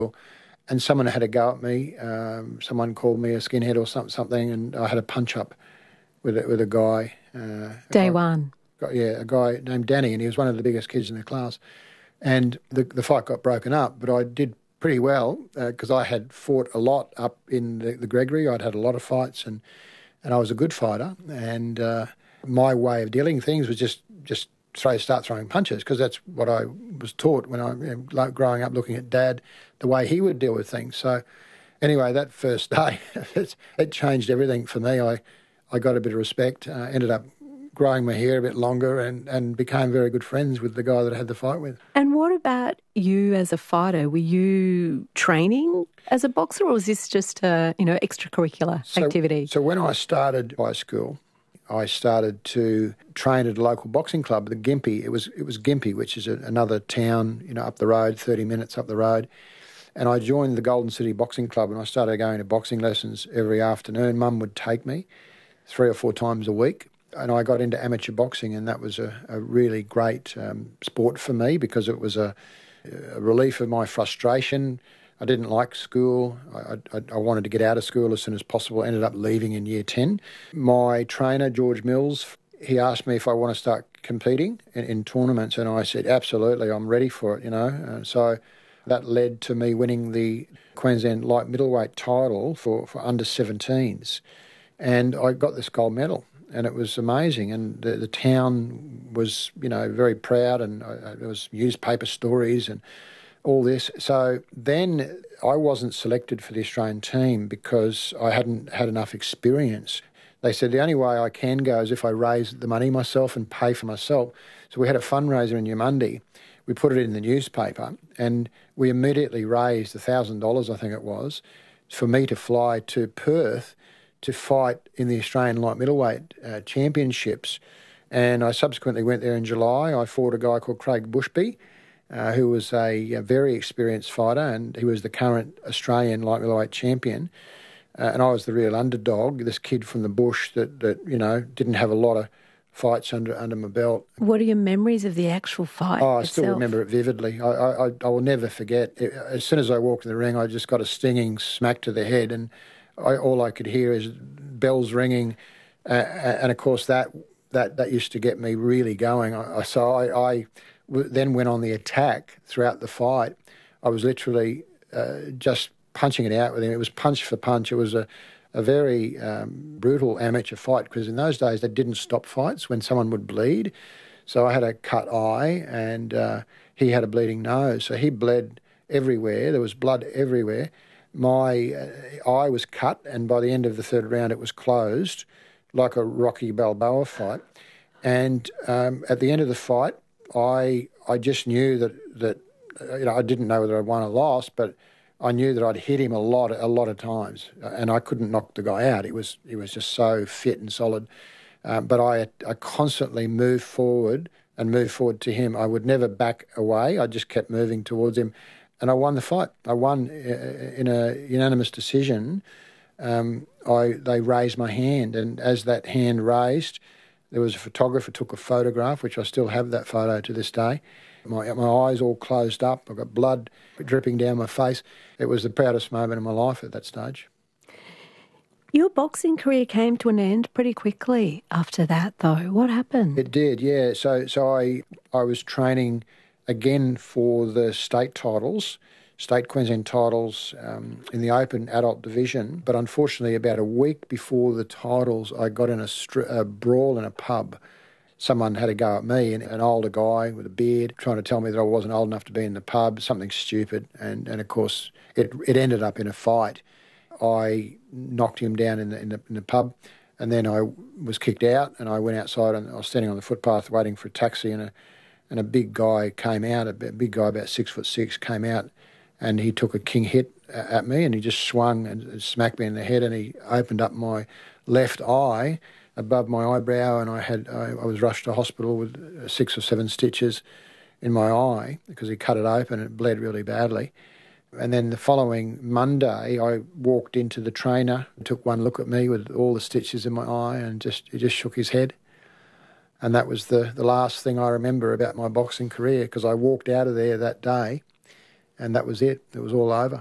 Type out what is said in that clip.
and someone had a go at me. Someone called me a skinhead or something, and I had a punch-up with a guy. Day one? A guy named Danny, and he was one of the biggest kids in the class. And the fight got broken up, but I did pretty well because I had fought a lot up in the Gregory. I'd had a lot of fights, and I was a good fighter. And my way of dealing with things was just start throwing punches, because that's what I was taught when I growing up, looking at Dad, the way he would deal with things. So anyway, that first day, it changed everything for me. I got a bit of respect, ended up growing my hair a bit longer, and became very good friends with the guy that I had the fight with. And what about you as a fighter? Were you training as a boxer, or was this just a extracurricular activity? So when I started high school, I started to train at a local boxing club, the Gympie. It was Gympie, which is another town, up the road, 30 minutes up the road. And I joined the Golden City Boxing Club, and I started going to boxing lessons every afternoon. Mum would take me 3 or 4 times a week. And I got into amateur boxing, and that was a really great sport for me, because it was a relief of my frustration. I didn't like school. I wanted to get out of school as soon as possible. I ended up leaving in year 10. My trainer, George Mills, he asked me if I want to start competing in tournaments, and I said, absolutely, I'm ready for it, And so that led to me winning the Queensland light middleweight title for under 17s. And I got this gold medal. And it was amazing, and the town was, very proud, and there was newspaper stories and all this. So then I wasn't selected for the Australian team because I hadn't had enough experience. They said the only way I can go is if I raise the money myself and pay for myself. So we had a fundraiser in Yamundi. We put it in the newspaper, and we immediately raised $1,000, I think it was, for me to fly to Perth to fight in the Australian light middleweight championships. And I subsequently went there in July. I fought a guy called Craig Bushby, who was a very experienced fighter, and he was the current Australian light middleweight champion. And I was the real underdog, this kid from the bush that didn't have a lot of fights under my belt. What are your memories of the actual fight I still remember it vividly. I will never forget. As soon as I walked in the ring, I just got a stinging smack to the head, and all I could hear is bells ringing, and of course that used to get me really going. I then went on the attack throughout the fight. I was literally just punching it out with him. It was punch for punch. It was a very brutal amateur fight, because in those days they didn't stop fights when someone would bleed. So I had a cut eye, and he had a bleeding nose. So he bled everywhere. There was blood everywhere. My eye was cut, and by the end of the third round it was closed, like a Rocky Balboa fight. And at the end of the fight, I just knew that I didn't know whether I'd won or lost, but I knew that I'd hit him a lot of times, and I couldn't knock the guy out. He was just so fit and solid. But I constantly moved forward to him. I would never back away. I just kept moving towards him. And I won the fight. I won in a unanimous decision. They raised my hand, and as that hand raised, there was a photographer took a photograph, which I still have that photo to this day. My eyes all closed up. I got blood dripping down my face. It was the proudest moment of my life at that stage. Your boxing career came to an end pretty quickly after that, though. What happened? It did, yeah. So I was training again for the state Queensland titles in the open adult division. But unfortunately, about a week before the titles, I got in a brawl in a pub. Someone had a go at me, and an older guy with a beard trying to tell me that I wasn't old enough to be in the pub, something stupid. And of course, it ended up in a fight. I knocked him down in the pub, and then I was kicked out, and I went outside, and I was standing on the footpath waiting for a taxi, and a big guy came out, a big guy about 6'6", came out, and he took a king hit at me, and he just swung and smacked me in the head, and he opened up my left eye above my eyebrow, and I was rushed to hospital with 6 or 7 stitches in my eye because he cut it open and it bled really badly. And then the following Monday, I walked into the trainer, took one look at me with all the stitches in my eye, and he just shook his head. And that was the last thing I remember about my boxing career, because I walked out of there that day and that was it. It was all over.